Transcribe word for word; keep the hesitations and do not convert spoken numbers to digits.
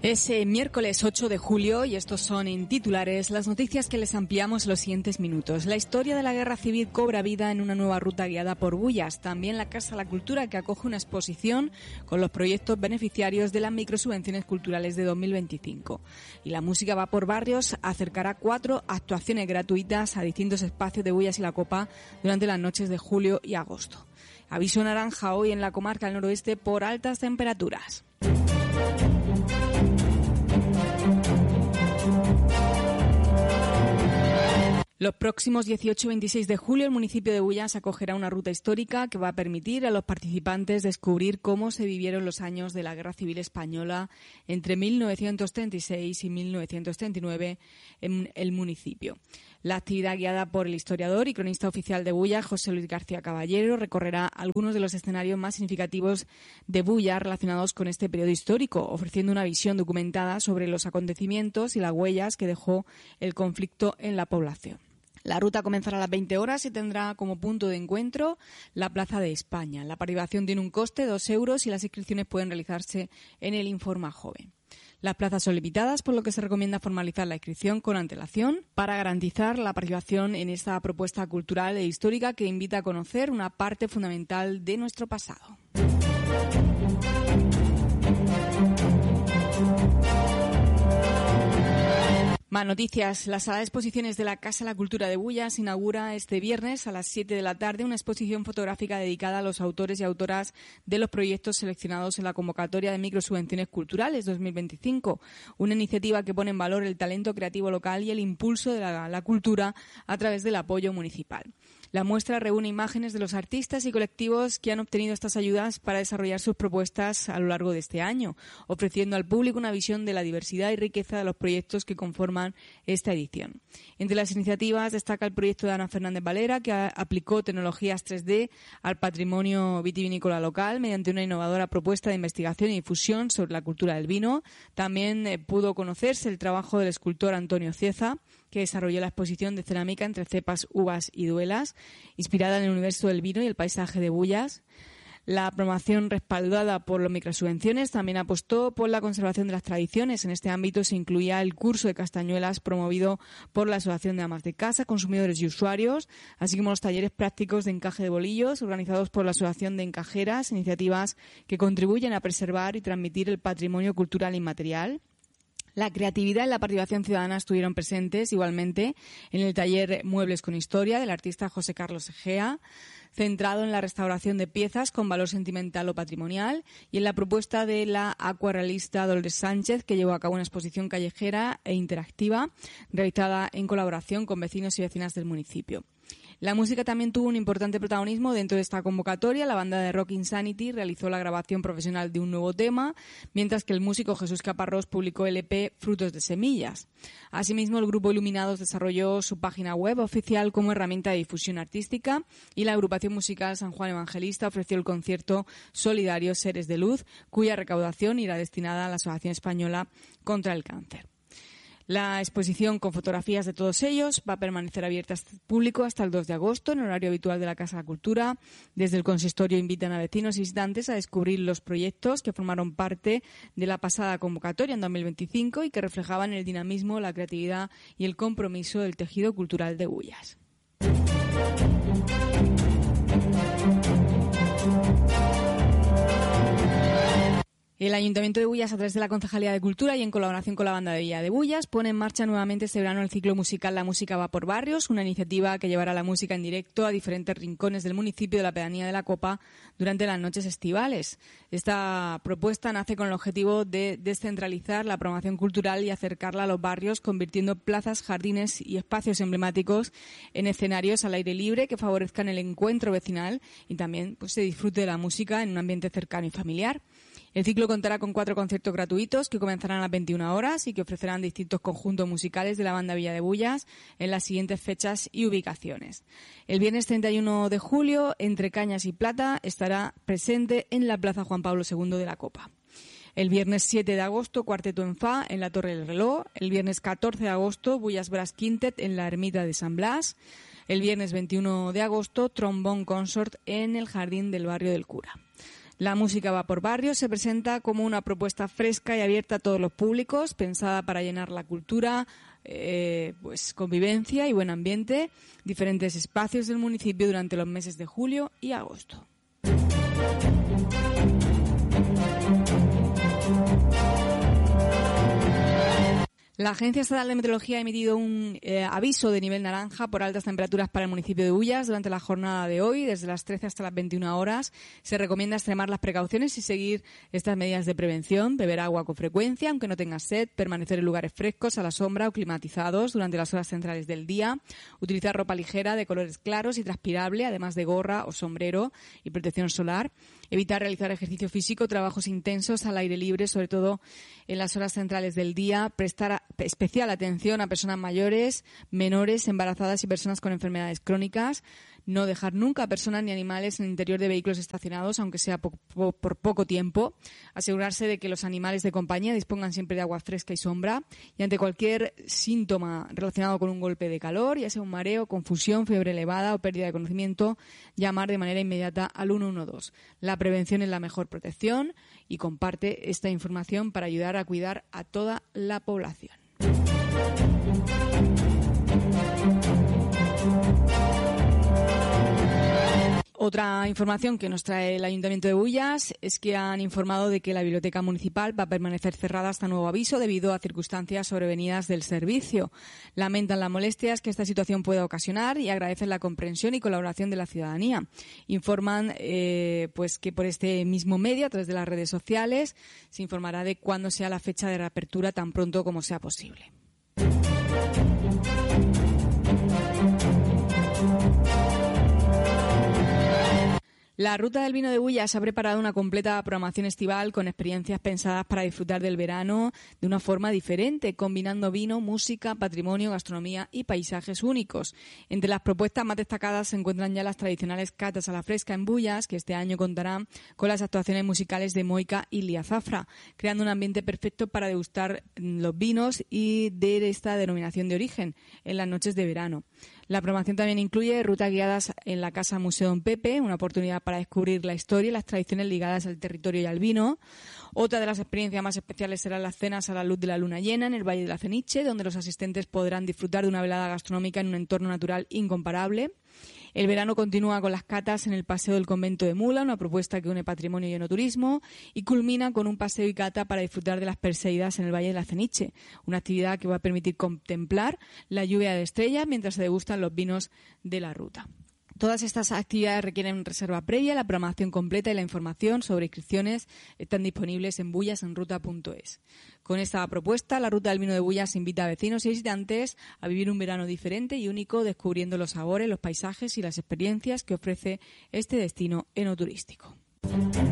Es eh, miércoles ocho de julio y estos son en titulares las noticias que les ampliamos en los siguientes minutos. La historia de la guerra civil cobra vida en una nueva ruta guiada por Bullas. También la Casa de la Cultura, que acoge una exposición con los proyectos beneficiarios de las microsubvenciones culturales de dos mil veinticinco. Y la música va por barrios acercará cuatro actuaciones gratuitas a distintos espacios de Bullas y la Copa durante las noches de julio y agosto. Aviso naranja hoy en la comarca del noroeste por altas temperaturas. Los próximos dieciocho y veintiséis de julio el municipio de Bullas acogerá una ruta histórica que va a permitir a los participantes descubrir cómo se vivieron los años de la Guerra Civil Española entre mil novecientos treinta y seis y mil novecientos treinta y nueve en el municipio. La actividad, guiada por el historiador y cronista oficial de Bullas, José Luis García Caballero, recorrerá algunos de los escenarios más significativos de Bullas relacionados con este periodo histórico, ofreciendo una visión documentada sobre los acontecimientos y las huellas que dejó el conflicto en la población. La ruta comenzará a las veinte horas y tendrá como punto de encuentro la Plaza de España. La participación tiene un coste de dos euros y las inscripciones pueden realizarse en el Informa Joven. Las plazas son limitadas, por lo que se recomienda formalizar la inscripción con antelación para garantizar la participación en esta propuesta cultural e histórica que invita a conocer una parte fundamental de nuestro pasado. Más noticias. La sala de exposiciones de la Casa de la Cultura de Bullas inaugura este viernes a las siete de la tarde una exposición fotográfica dedicada a los autores y autoras de los proyectos seleccionados en la convocatoria de microsubvenciones culturales dos mil veinticinco, una iniciativa que pone en valor el talento creativo local y el impulso de la, la cultura a través del apoyo municipal. La muestra reúne imágenes de los artistas y colectivos que han obtenido estas ayudas para desarrollar sus propuestas a lo largo de este año, ofreciendo al público una visión de la diversidad y riqueza de los proyectos que conforman esta edición. Entre las iniciativas destaca el proyecto de Ana Fernández Valera, que aplicó tecnologías tres D al patrimonio vitivinícola local mediante una innovadora propuesta de investigación y difusión sobre la cultura del vino. También eh, pudo conocerse el trabajo del escultor Antonio Cieza, que desarrolló la exposición de cerámica entre cepas, uvas y duelas, inspirada en el universo del vino y el paisaje de Bullas. La promoción, respaldada por las microsubvenciones, también apostó por la conservación de las tradiciones. En este ámbito se incluía el curso de castañuelas promovido por la Asociación de Amas de Casa, Consumidores y Usuarios, así como los talleres prácticos de encaje de bolillos organizados por la Asociación de Encajeras, iniciativas que contribuyen a preservar y transmitir el patrimonio cultural inmaterial. La creatividad y la participación ciudadana estuvieron presentes igualmente en el taller Muebles con Historia del artista José Carlos Egea, centrado en la restauración de piezas con valor sentimental o patrimonial, y en la propuesta de la acuarelista Dolores Sánchez, que llevó a cabo una exposición callejera e interactiva realizada en colaboración con vecinos y vecinas del municipio. La música también tuvo un importante protagonismo dentro de esta convocatoria. La banda de rock Insanity realizó la grabación profesional de un nuevo tema, mientras que el músico Jesús Caparrós publicó el E P Frutos de Semillas. Asimismo, el grupo Iluminados desarrolló su página web oficial como herramienta de difusión artística, y la agrupación musical San Juan Evangelista ofreció el concierto solidario Seres de Luz, cuya recaudación irá destinada a la Asociación Española contra el Cáncer. La exposición, con fotografías de todos ellos, va a permanecer abierta al público hasta el dos de agosto, en horario habitual de la Casa de la Cultura. Desde el consistorio invitan a vecinos y visitantes a descubrir los proyectos que formaron parte de la pasada convocatoria en dos mil veinticinco y que reflejaban el dinamismo, la creatividad y el compromiso del tejido cultural de Bullas. El Ayuntamiento de Bullas, a través de la Concejalía de Cultura y en colaboración con la Banda de Villa de Bullas, pone en marcha nuevamente este verano el ciclo musical La Música va por barrios, una iniciativa que llevará la música en directo a diferentes rincones del municipio de la pedanía de la Copa durante las noches estivales. Esta propuesta nace con el objetivo de descentralizar la programación cultural y acercarla a los barrios, convirtiendo plazas, jardines y espacios emblemáticos en escenarios al aire libre que favorezcan el encuentro vecinal y también pues se disfrute de la música en un ambiente cercano y familiar. El ciclo contará con cuatro conciertos gratuitos que comenzarán a las veintiuna horas y que ofrecerán distintos conjuntos musicales de la Banda Villa de Bullas en las siguientes fechas y ubicaciones. El viernes treinta y uno de julio, Entre Cañas y Plata estará presente en la Plaza Juan Pablo segundo de la Copa. El viernes siete de agosto, Cuarteto en Fa en la Torre del Reloj. El viernes catorce de agosto, Bullas Brass Quintet en la Ermita de San Blas. El viernes veintiuno de agosto, Trombón Consort en el Jardín del Barrio del Cura. La música va por barrios se presenta como una propuesta fresca y abierta a todos los públicos, pensada para llenar la cultura, eh, pues convivencia y buen ambiente, diferentes espacios del municipio durante los meses de julio y agosto. La Agencia Estatal de Meteorología ha emitido un eh, aviso de nivel naranja por altas temperaturas para el municipio de Bullas durante la jornada de hoy, desde las trece hasta las veintiuna horas. Se recomienda extremar las precauciones y seguir estas medidas de prevención, beber agua con frecuencia, aunque no tengas sed, permanecer en lugares frescos, a la sombra o climatizados durante las horas centrales del día, utilizar ropa ligera de colores claros y transpirable, además de gorra o sombrero y protección solar, evitar realizar ejercicio físico, trabajos intensos al aire libre, sobre todo en las horas centrales del día, prestar especial atención a personas mayores, menores, embarazadas y personas con enfermedades crónicas, no dejar nunca a personas ni animales en el interior de vehículos estacionados, aunque sea po- po- por poco tiempo, asegurarse de que los animales de compañía dispongan siempre de agua fresca y sombra, y ante cualquier síntoma relacionado con un golpe de calor, ya sea un mareo, confusión, fiebre elevada o pérdida de conocimiento, llamar de manera inmediata al uno uno dos. La prevención es la mejor protección y comparte esta información para ayudar a cuidar a toda la población. Otra información que nos trae el Ayuntamiento de Bullas es que han informado de que la biblioteca municipal va a permanecer cerrada hasta nuevo aviso debido a circunstancias sobrevenidas del servicio. Lamentan las molestias que esta situación pueda ocasionar y agradecen la comprensión y colaboración de la ciudadanía. Informan eh, pues que por este mismo medio, a través de las redes sociales, se informará de cuándo sea la fecha de reapertura tan pronto como sea posible. La Ruta del Vino de Bullas ha preparado una completa programación estival con experiencias pensadas para disfrutar del verano de una forma diferente, combinando vino, música, patrimonio, gastronomía y paisajes únicos. Entre las propuestas más destacadas se encuentran ya las tradicionales catas a la fresca en Bullas, que este año contarán con las actuaciones musicales de Moika y Lía Zafra, creando un ambiente perfecto para degustar los vinos y de esta denominación de origen en las noches de verano. La programación también incluye rutas guiadas en la Casa Museo Don Pepe, una oportunidad para descubrir la historia y las tradiciones ligadas al territorio y al vino. Otra de las experiencias más especiales serán las cenas a la luz de la luna llena en el Valle de la Ceniche, donde los asistentes podrán disfrutar de una velada gastronómica en un entorno natural incomparable. El verano continúa con las catas en el Paseo del Convento de Mula, una propuesta que une patrimonio y enoturismo, y culmina con un paseo y cata para disfrutar de las Perseidas en el Valle de la Ceniche, una actividad que va a permitir contemplar la lluvia de estrellas mientras se degustan los vinos de la ruta. Todas estas actividades requieren reserva previa. La programación completa y la información sobre inscripciones están disponibles en bullasenruta punto es. Con esta propuesta, la Ruta del Vino de Bullas invita a vecinos y visitantes a vivir un verano diferente y único, descubriendo los sabores, los paisajes y las experiencias que ofrece este destino enoturístico.